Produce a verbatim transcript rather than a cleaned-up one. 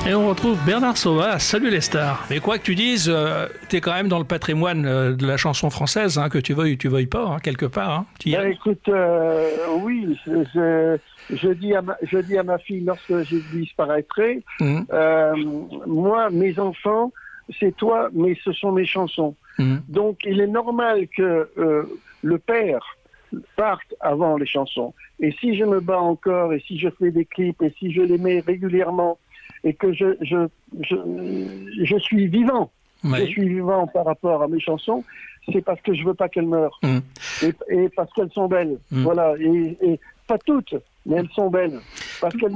Et on retrouve Bernard Sauvage. Salut les stars. Mais quoi que tu dises, euh, tu es quand même dans le patrimoine euh, de la chanson française, hein, que tu veuilles ou tu veuilles pas, hein, quelque part. Hein. Tu y Ben, écoute, euh, oui, je, je, je, dis à ma, je dis à ma fille lorsque je disparaîtrai, mmh. euh, moi, mes enfants, c'est toi, mais ce sont mes chansons. Mmh. Donc, il est normal que euh, le père parte avant les chansons. Et si je me bats encore, et si je fais des clips, et si je les mets régulièrement, et que je, je, je, je suis vivant, oui. je suis vivant par rapport à mes chansons, c'est parce que je veux pas qu'elles meurent. Mmh. Et, et parce qu'elles sont belles. Mmh. Voilà. Et, et pas toutes, mais elles sont belles. Parce qu'elles